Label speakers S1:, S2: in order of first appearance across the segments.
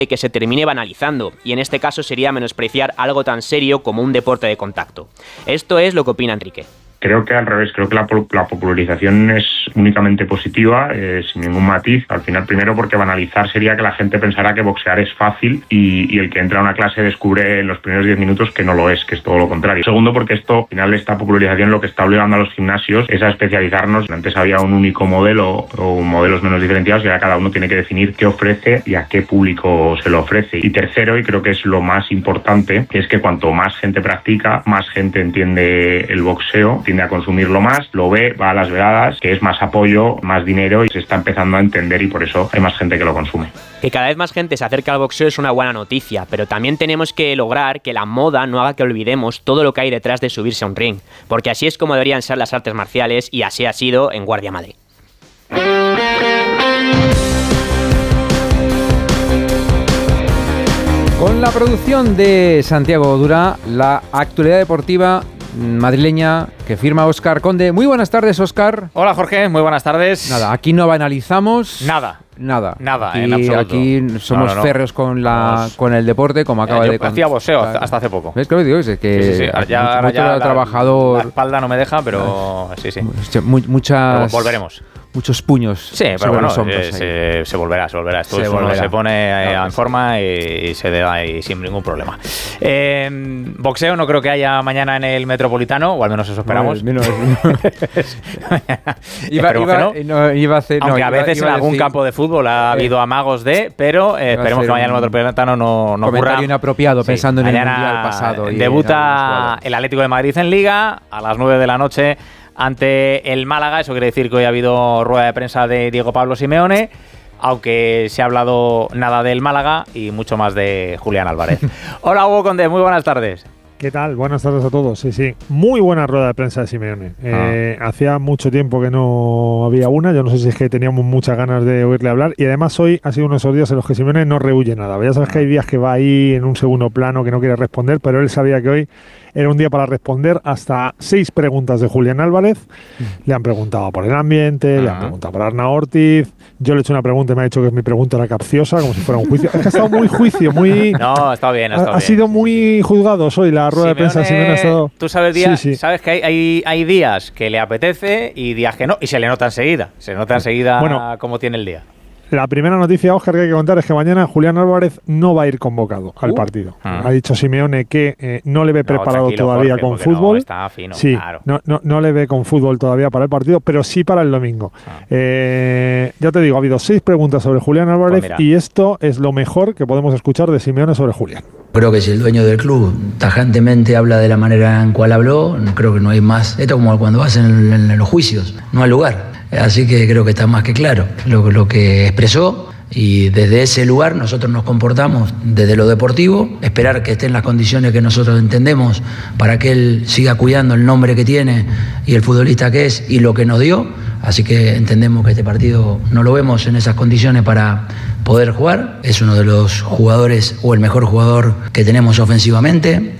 S1: que se termine banalizando, y en este caso sería menospreciar algo tan serio como un deporte de contacto. Esto es lo que opina Enrique.
S2: Creo que al revés, creo que la popularización es únicamente positiva, sin ningún matiz. Al final, primero porque banalizar sería que la gente pensara que boxear es fácil y el que entra a una clase descubre en los primeros 10 minutos que no lo es, que es todo lo contrario. Segundo, porque esto, al final, esta popularización lo que está obligando a los gimnasios es a especializarnos. Antes había un único modelo o modelos menos diferenciados y ahora cada uno tiene que definir qué ofrece y a qué público se lo ofrece. Y tercero, y creo que es lo más importante, es que cuanto más gente practica, más gente entiende el boxeo, tiende a consumirlo más, lo ve, va a las vedadas, que es más apoyo, más dinero y se está empezando a entender y por eso hay más gente que lo consume.
S1: Que cada vez más gente se acerca al boxeo es una buena noticia, pero también tenemos que lograr que la moda no haga que olvidemos todo lo que hay detrás de subirse a un ring, porque así es como deberían ser las artes marciales y así ha sido en Guardia Madrid.
S3: Con la producción de Santiago Dura, la actualidad deportiva madrileña que firma Óscar Conde. Muy buenas tardes, Óscar.
S4: Hola, Jorge, muy buenas tardes.
S3: Nada, aquí no banalizamos.
S4: Nada, en absoluto.
S3: Aquí somos férreos con el deporte, como acaba de contar.
S4: Hacía boxeo hasta hace poco.
S3: ¿Ves que lo digo? Es que
S4: sí. Ya
S3: trabajador.
S4: La espalda no me deja, pero sí.
S3: Muchas.
S4: Volveremos.
S3: Muchos puños.
S4: Sí, pero bueno, se volverá. Esto se pone en forma y se da ahí sin ningún problema. Boxeo no creo que haya mañana en el Metropolitano, o al menos eso esperamos.
S3: Iba a hacer,
S4: aunque a veces en algún campo de fútbol ha habido amagos pero esperemos que mañana el Metropolitano no ocurra.
S3: Comentario inapropiado pensando
S4: mañana
S3: en el Mundial pasado.
S4: Debuta el Atlético de Madrid en Liga a las 9 de la noche ante el Málaga. Eso quiere decir que hoy ha habido rueda de prensa de Diego Pablo Simeone, aunque se ha hablado nada del Málaga y mucho más de Julián Álvarez. Hola, Hugo Conde, muy buenas tardes.
S5: ¿Qué tal? Buenas tardes a todos. Sí. Muy buena rueda de prensa de Simeone. Hacía mucho tiempo que no había una. Yo no sé si es que teníamos muchas ganas de oírle hablar. Y además hoy ha sido uno de esos días en los que Simeone no rehuye nada. Ya sabes que hay días que va ahí en un segundo plano, que no quiere responder, pero él sabía que hoy era un día para responder hasta 6 preguntas de Julián Álvarez. Le han preguntado por el ambiente, le han preguntado por Arnau Ortiz. Yo le he hecho una pregunta y me ha dicho que mi pregunta era capciosa, como si fuera un juicio. Es que ha estado muy juicio, muy...
S4: No, está bien.
S5: Ha sido muy juzgado hoy la rueda de prensa de Simeone. Ha estado...
S4: Tú sabes sabes que hay días que le apetece y días que no, y se le nota enseguida. Bueno, cómo tiene el día.
S5: La primera noticia, Óscar, que hay que contar es que mañana Julián Álvarez no va a ir convocado al partido. Ha dicho Simeone que no le ve preparado todavía con fútbol.
S4: No, está fino,
S5: sí,
S4: claro.
S5: No le ve con fútbol todavía para el partido, pero sí para el domingo. Ya te digo, ha habido 6 preguntas sobre Julián Álvarez y esto es lo mejor que podemos escuchar de Simeone sobre Julián.
S6: Creo que si el dueño del club tajantemente habla de la manera en cual habló, creo que no hay más. Esto es como cuando vas en los juicios, no hay lugar. Así que creo que está más que claro lo que expresó, y desde ese lugar nosotros nos comportamos desde lo deportivo, esperar que esté en las condiciones que nosotros entendemos para que él siga cuidando el nombre que tiene y el futbolista que es y lo que nos dio. Así que entendemos que este partido no lo vemos en esas condiciones para poder jugar. Es uno de los jugadores o el mejor jugador que tenemos ofensivamente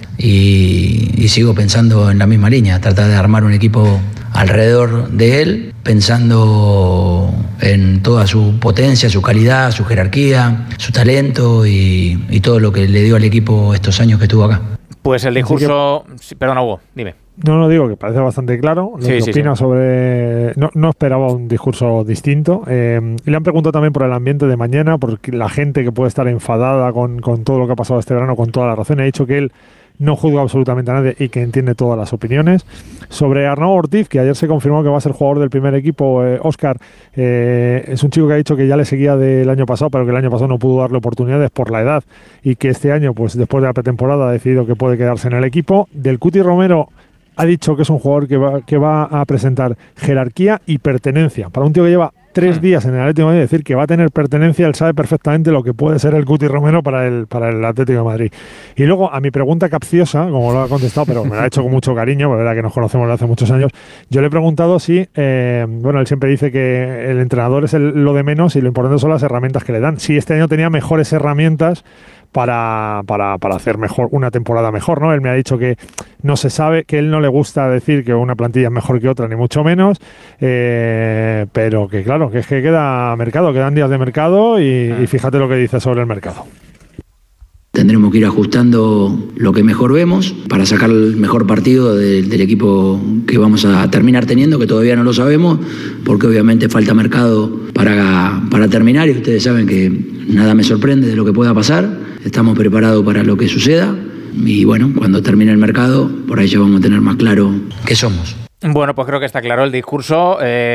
S6: y sigo pensando en la misma línea, tratar de armar un equipo alrededor de él, pensando en toda su potencia, su calidad, su jerarquía, su talento y todo lo que le dio al equipo estos años que estuvo acá.
S4: Pues el discurso... Perdona, Hugo, dime.
S5: No, digo que parece bastante claro lo que opina sobre... No esperaba un discurso distinto. Y le han preguntado también por el ambiente de mañana, por la gente que puede estar enfadada con todo lo que ha pasado este verano, con toda la razón. Ha dicho que él no juzga absolutamente a nadie y que entiende todas las opiniones. Sobre Arnau Ortiz, que ayer se confirmó que va a ser jugador del primer equipo, Óscar, es un chico que ha dicho que ya le seguía del año pasado, pero que el año pasado no pudo darle oportunidades por la edad y que este año, pues después de la pretemporada, ha decidido que puede quedarse en el equipo. Del Cuti Romero ha dicho que es un jugador que va a presentar jerarquía y pertenencia. Para un tío que lleva 3 días en el Atlético de Madrid, decir que va a tener pertenencia, él sabe perfectamente lo que puede ser el Cuti Romero para el Atlético de Madrid. Y luego, a mi pregunta capciosa, como lo ha contestado, pero me la ha hecho con mucho cariño, porque verdad que nos conocemos desde hace muchos años, yo le he preguntado si, él siempre dice que el entrenador es lo de menos y lo importante son las herramientas que le dan. Si este año tenía mejores herramientas para hacer mejor una temporada mejor, ¿no? Él me ha dicho que no se sabe, que él no le gusta decir que una plantilla es mejor que otra, ni mucho menos, pero que claro, que es que queda mercado, quedan días de mercado y fíjate lo que dice sobre el mercado.
S6: Tendremos que ir ajustando lo que mejor vemos para sacar el mejor partido del equipo que vamos a terminar teniendo, que todavía no lo sabemos, porque obviamente falta mercado para terminar y ustedes saben que nada me sorprende de lo que pueda pasar. Estamos preparados para lo que suceda y bueno, cuando termine el mercado, por ahí ya vamos a tener más claro qué somos.
S4: Bueno, pues creo que está claro el discurso.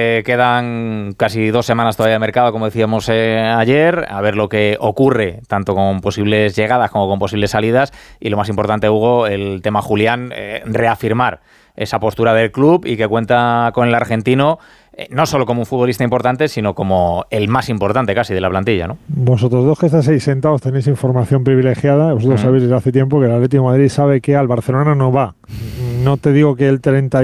S4: Quedan casi 2 semanas todavía de mercado, como decíamos ayer, a ver lo que ocurre, tanto con posibles llegadas como con posibles salidas. Y lo más importante, Hugo, el tema Julián, reafirmar esa postura del club y que cuenta con el argentino, no solo como un futbolista importante, sino como el más importante casi de la plantilla, ¿no?
S5: Vosotros dos que estáis ahí sentados tenéis información privilegiada. Vosotros sabéis desde hace tiempo que el Atlético de Madrid sabe que al Barcelona no va. No te digo que el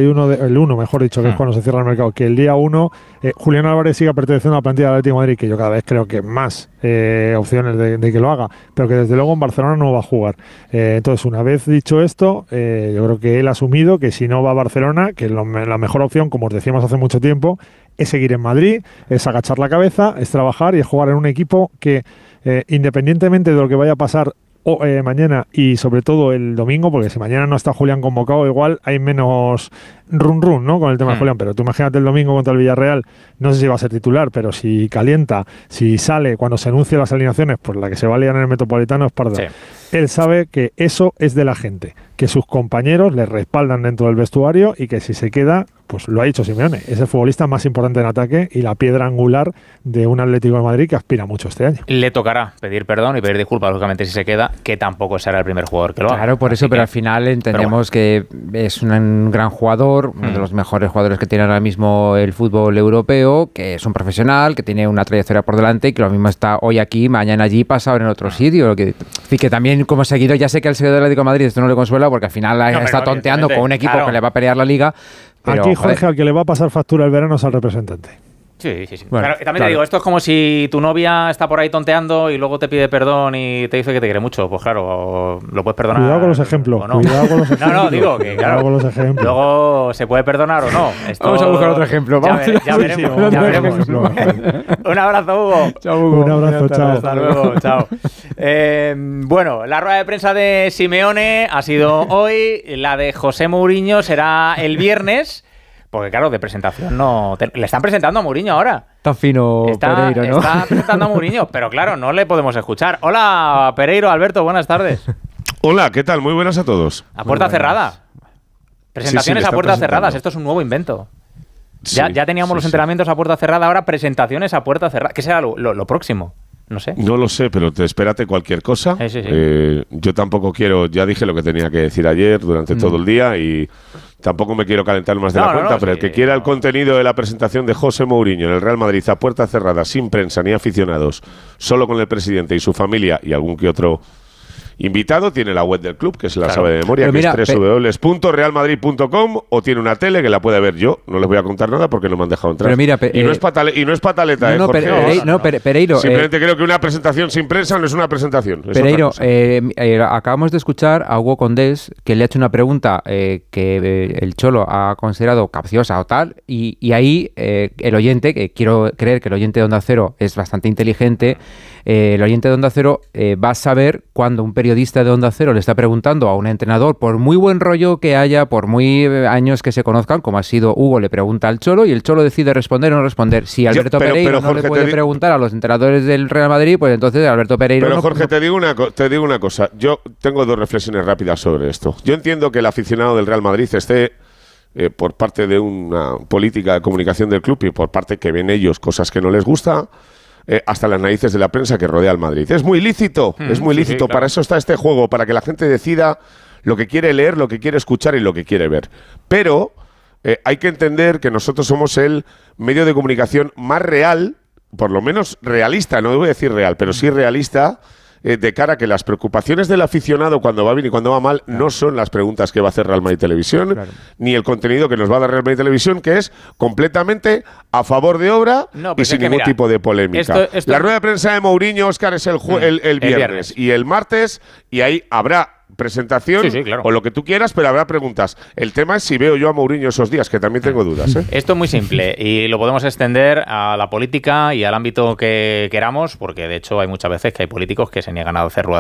S5: 1, mejor dicho, que es cuando se cierra el mercado, que el día 1 Julián Álvarez siga perteneciendo a la plantilla del Atlético de Madrid, que yo cada vez creo que más opciones de que lo haga, pero que desde luego en Barcelona no va a jugar. Entonces, una vez dicho esto, yo creo que él ha asumido que si no va a Barcelona, que la mejor opción, como os decíamos hace mucho tiempo, es seguir en Madrid, es agachar la cabeza, es trabajar y es jugar en un equipo que, independientemente de lo que vaya a pasar mañana y sobre todo el domingo, porque si mañana no está Julián convocado, igual hay menos run, ¿no? Con el tema de Julián, pero tú imagínate el domingo contra el Villarreal, no sé si va a ser titular, pero si calienta, si sale cuando se anuncien las alineaciones, pues la que se va a liar en el Metropolitano es parda. Sí. Él sabe que eso es de la gente, que sus compañeros le respaldan dentro del vestuario y que si se queda, pues lo ha dicho Simeone, es el futbolista más importante en ataque y la piedra angular de un Atlético de Madrid que aspira mucho este año.
S4: Le tocará pedir perdón y pedir disculpas, lógicamente, si se queda, que tampoco será el primer jugador que lo haga.
S3: Claro, por eso, pero al final entendemos que es un gran jugador, uno de los mejores jugadores que tiene ahora mismo el fútbol europeo, que es un profesional, que tiene una trayectoria por delante y que lo mismo está hoy aquí, mañana allí, pasado en otro sitio. Que también como seguidor, ya sé que al seguidor del Atlético de Madrid esto no le consuela porque al final está tonteando con un equipo que le va a pelear la Liga. Pero,
S5: aquí, Jorge, al que le va a pasar factura el verano es al representante.
S4: Sí. Bueno, pero también te digo, esto es como si tu novia está por ahí tonteando y luego te pide perdón y te dice que te quiere mucho. Pues claro, lo puedes perdonar.
S5: Cuidado con los ejemplos.
S4: No.
S5: Cuidado con los ejemplos.
S4: No, digo que claro,
S5: con los ejemplos.
S4: Luego se puede perdonar o no. Esto,
S3: vamos a buscar otro ejemplo.
S4: Ya veremos. Un abrazo, Hugo.
S3: Chao, Hugo.
S5: Un abrazo, chao.
S4: Hasta luego, chao. Bueno, la rueda de prensa de Simeone ha sido hoy. La de José Mourinho será el viernes. Porque claro, de presentación no... Le están presentando a Mourinho ahora.
S3: Está fino Pereiro, ¿no?
S4: Está presentando a Mourinho, pero claro, no le podemos escuchar. Hola, Pereiro, Alberto, buenas tardes.
S7: Hola, ¿qué tal? Muy buenas a todos.
S4: A puerta cerrada. Presentaciones a puertas cerradas, esto es un nuevo invento. Ya teníamos los entrenamientos a puerta cerrada, ahora presentaciones a puerta cerrada. ¿Qué será lo próximo? No sé.
S7: No lo sé, pero espérate cualquier cosa.
S4: Sí.
S7: Yo tampoco quiero... Ya dije lo que tenía que decir ayer durante todo el día y... Tampoco me quiero calentar más de la cuenta, pero el que quiera el contenido de la presentación de José Mourinho en el Real Madrid a puerta cerrada, sin prensa ni aficionados, solo con el presidente y su familia y algún que otro invitado, tiene la web del club, que se la sabe de memoria, que es www.realmadrid.com, o tiene una tele que la puede ver yo. No les voy a contar nada porque no me han dejado entrar.
S3: Pero mira,
S7: y no es pataleta, Jorge.
S3: Pereiro.
S7: Simplemente creo que una presentación sin prensa no es una presentación.
S3: Pereiro, acabamos de escuchar a Hugo Condés, que le ha hecho una pregunta que el Cholo ha considerado capciosa o tal, y ahí el oyente, que quiero creer que el oyente de Onda Cero es bastante inteligente, el oyente de Onda Cero va a saber cuando un periodista de Onda Cero le está preguntando a un entrenador, por muy buen rollo que haya, por muy años que se conozcan, como ha sido Hugo, le pregunta al Cholo y el Cholo decide responder o no responder. Si Alberto Pereiro no Jorge, le puede preguntar a los entrenadores del Real Madrid, pues entonces Alberto Pereiro...
S7: Pero Jorge, te digo una cosa. Yo tengo 2 reflexiones rápidas sobre esto. Yo entiendo que el aficionado del Real Madrid esté... por parte de una política de comunicación del club y por parte que ven ellos cosas que no les gusta, hasta las narices de la prensa que rodea al Madrid. Es muy lícito, claro. Para eso está este juego, para que la gente decida lo que quiere leer, lo que quiere escuchar y lo que quiere ver. Pero hay que entender que nosotros somos el medio de comunicación más real, por lo menos realista, no voy a decir real, pero sí realista, de cara a que las preocupaciones del aficionado cuando va bien y cuando va mal no son las preguntas que va a hacer Real Madrid Televisión, ni el contenido que nos va a dar Real Madrid Televisión, que es completamente a favor de obra y sin ningún tipo de polémica. La rueda de prensa de Mourinho, Óscar, es el viernes y el martes, y ahí habrá presentación claro. O lo que tú quieras, pero habrá preguntas. El tema es si veo yo a Mourinho esos días, que también tengo dudas.
S4: Esto es muy simple y lo podemos extender a la política y al ámbito que queramos, porque de hecho hay muchas veces que hay políticos que se niegan a hacer ruedas